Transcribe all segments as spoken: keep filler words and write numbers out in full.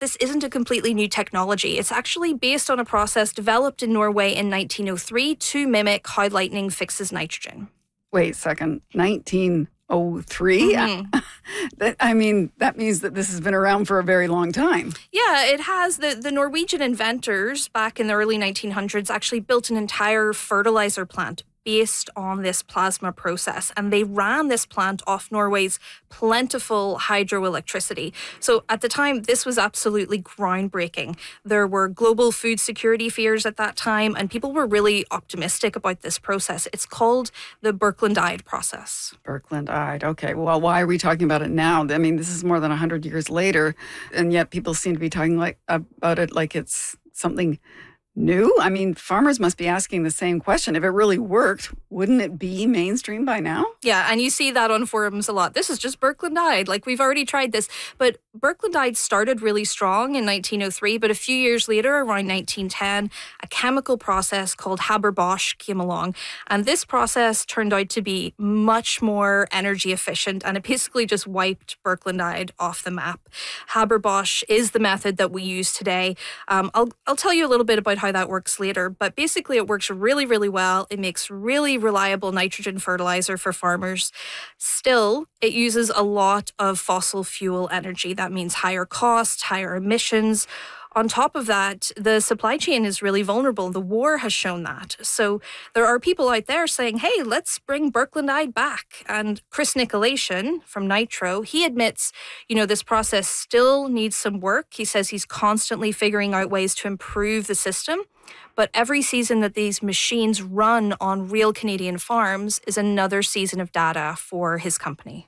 this isn't a completely new technology. It's actually based on a process developed in Norway in nineteen oh three to mimic how lightning fixes nitrogen. Wait a second, nineteen oh three? Mm-hmm. That, I mean, that means that this has been around for a very long time. Yeah, it has. The, the Norwegian inventors back in the early nineteen hundreds actually built an entire fertilizer plant based on this plasma process. And they ran this plant off Norway's plentiful hydroelectricity. So at the time, this was absolutely groundbreaking. There were global food security fears at that time, and people were really optimistic about this process. It's called the Birkelandiide process. Birkelandiide. Okay. Well, why are we talking about it now? I mean, this is more than one hundred years later, and yet people seem to be talking like about it like it's something new? I mean, farmers must be asking the same question. If it really worked, wouldn't it be mainstream by now? Yeah, and you see that on forums a lot. This is just Birkelandiide. Like, we've already tried this. But Birkelandiide started really strong in nineteen oh three, but a few years later, around nineteen ten, a chemical process called Haber-Bosch came along. And this process turned out to be much more energy efficient, and it basically just wiped Birkelandiide off the map. Haber-Bosch is the method that we use today. Um, I'll, I'll tell you a little bit about how that works later, but basically it works really, really well. It makes really reliable nitrogen fertilizer for farmers. Still, it uses a lot of fossil fuel energy. That means higher costs, higher emissions. On top of that, the supply chain is really vulnerable. The war has shown that. So there are people out there saying, hey, let's bring Birkelandiide back. And Chris Nicolation from Nitro, he admits, you know, this process still needs some work. He says he's constantly figuring out ways to improve the system. But every season that these machines run on real Canadian farms is another season of data for his company.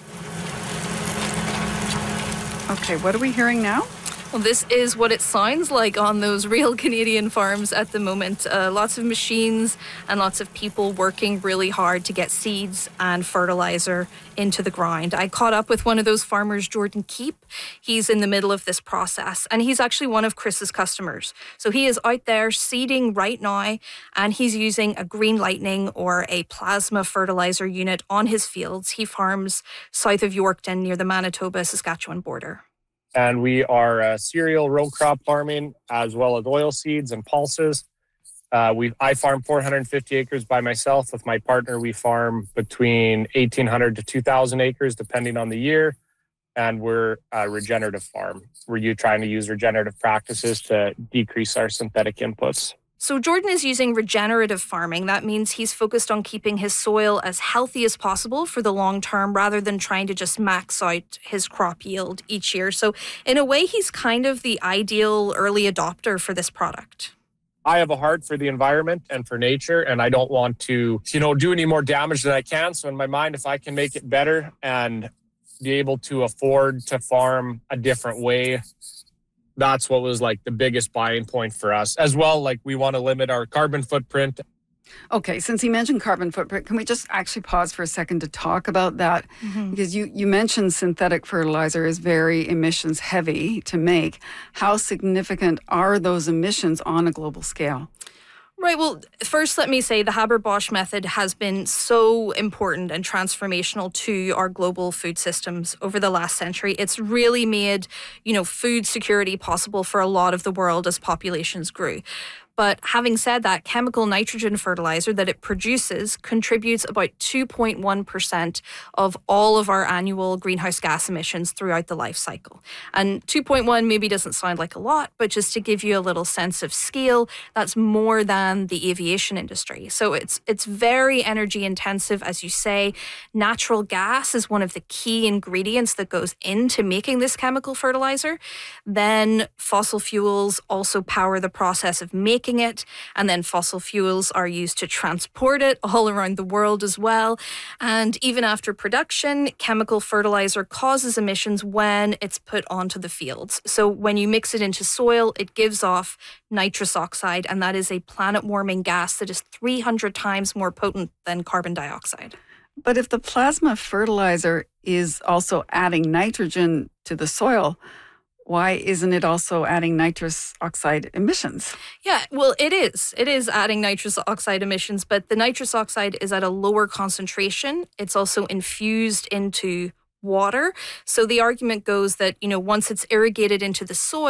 Okay, what are we hearing now? Well, this is what it sounds like on those real Canadian farms at the moment. Uh, lots of machines and lots of people working really hard to get seeds and fertilizer into the ground. I caught up with one of those farmers, Jordan Keep. He's in the middle of this process, and he's actually one of Chris's customers. So he is out there seeding right now, and he's using a Green Lightning or a plasma fertilizer unit on his fields. He farms south of Yorkton near the Manitoba-Saskatchewan border. And we are uh, cereal row crop farming as well as oil seeds and pulses. Uh, we I farm four hundred fifty acres by myself. With my partner, we farm between eighteen hundred to two thousand acres, depending on the year. And we're a regenerative farm. We're trying to use regenerative practices to decrease our synthetic inputs. So Jordan is using regenerative farming. That means he's focused on keeping his soil as healthy as possible for the long term rather than trying to just max out his crop yield each year. So in a way, he's kind of the ideal early adopter for this product. I have a heart for the environment and for nature, and I don't want to, you know, do any more damage than I can. So in my mind, if I can make it better and be able to afford to farm a different way, that's what was like the biggest buying point for us as well. Like, we want to limit our carbon footprint. Okay, since he mentioned carbon footprint, can we just actually pause for a second to talk about that? Mm-hmm. Because you, you mentioned synthetic fertilizer is very emissions heavy to make. How significant are those emissions on a global scale? Right. Well, first, let me say the Haber-Bosch method has been so important and transformational to our global food systems over the last century. It's really made, you know, food security possible for a lot of the world as populations grew. But having said that, chemical nitrogen fertilizer that it produces contributes about two point one percent of all of our annual greenhouse gas emissions throughout the life cycle. And two point one maybe doesn't sound like a lot, but just to give you a little sense of scale, that's more than the aviation industry. So it's it's very energy intensive, as you say. Natural gas is one of the key ingredients that goes into making this chemical fertilizer. Then fossil fuels also power the process of making it, and then fossil fuels are used to transport it all around the world as well. And even after production, chemical fertilizer causes emissions when it's put onto the fields. So when you mix it into soil, it gives off nitrous oxide, and that is a planet-warming gas that is three hundred times more potent than carbon dioxide. But if the plasma fertilizer is also adding nitrogen to the soil, why isn't it also adding nitrous oxide emissions? Yeah, well, it is. It is adding nitrous oxide emissions, but the nitrous oxide is at a lower concentration. It's also infused into water. So the argument goes that, you know, once it's irrigated into the soil,